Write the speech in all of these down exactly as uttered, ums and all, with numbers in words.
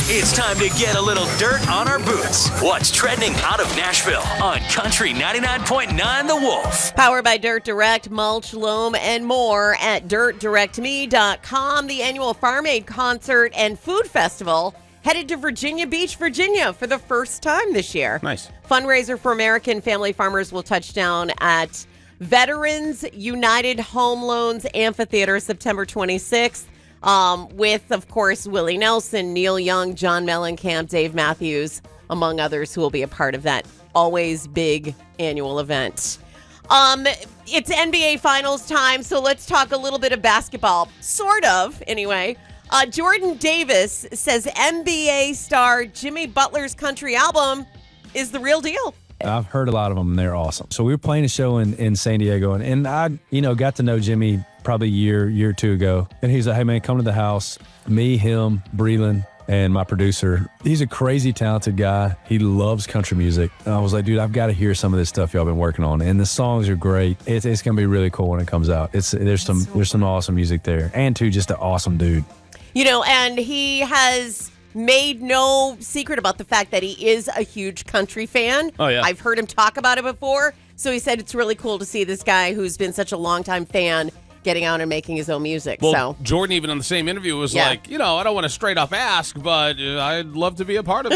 It's time to get a little dirt on our boots. What's trending out of Nashville on Country ninety-nine point nine The Wolf. Powered by Dirt Direct, mulch, loam, and more at dirt direct me dot com. The annual Farm Aid Concert and Food Festival headed to Virginia Beach, Virginia for the first time this year. Nice. Fundraiser for American family farmers will touch down at Veterans United Home Loans Amphitheater September twenty-sixth. Um, with, of course, Willie Nelson, Neil Young, John Mellencamp, Dave Matthews, among others who will be a part of that always big annual event. Um, it's N B A Finals time, so let's talk a little bit of basketball. Sort of, anyway. Uh, Jordan Davis says N B A star Jimmy Butler's country album is the real deal. I've heard a lot of them, and they're awesome. So we were playing a show in, in San Diego, and, and I, you know, got to know Jimmy probably a year, year or two ago. And he's like, hey, man, come to the house. Me, him, Breland, and my producer. He's a crazy talented guy. He loves country music. And I was like, dude, I've got to hear some of this stuff y'all been working on. And the songs are great. It's, it's going to be really cool when it comes out. It's There's some so there's some awesome music there. And, too, just an awesome dude. You know, and he has made no secret about the fact that he is a huge country fan. Oh, yeah. I've heard him talk about it before. So he said it's really cool to see this guy who's been such a longtime fan getting out and making his own music. Well, so Jordan, even on the same interview, was yeah. like, you know, I don't want to straight up ask, but uh, I'd love to be a part of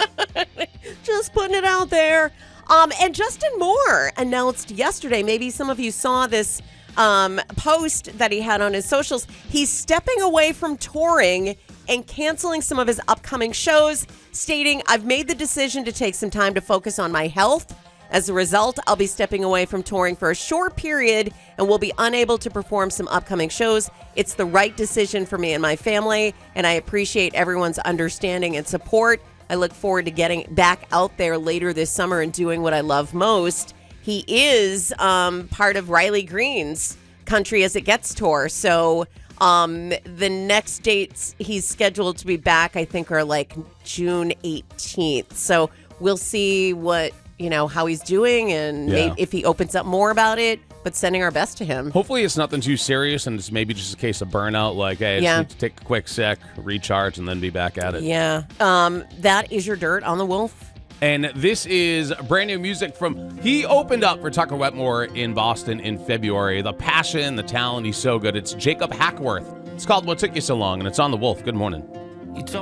it. Just putting it out there. Um, and Justin Moore announced yesterday, maybe some of you saw this um, post that he had on his socials. He's stepping away from touring and canceling some of his upcoming shows, stating, I've made the decision to take some time to focus on my health. As a result, I'll be stepping away from touring for a short period and will be unable to perform some upcoming shows. It's the right decision for me and my family, and I appreciate everyone's understanding and support. I look forward to getting back out there later this summer and doing what I love most. He is um, part of Riley Green's Country As It Gets tour, so um, the next dates he's scheduled to be back, I think, are like June eighteenth. So we'll see what you know, how he's doing and yeah. maybe if he opens up more about it, but sending our best to him. Hopefully it's nothing too serious and it's maybe just a case of burnout, like, hey, I yeah. just need to take a quick sec, recharge, and then be back at it. Yeah. Um, that is your dirt on the Wolf. And this is brand new music from, he opened up for Tucker Wetmore in Boston in February. The passion, the talent, he's so good. It's Jacob Hackworth. It's called What Took You So Long, and it's on the Wolf. Good morning. You told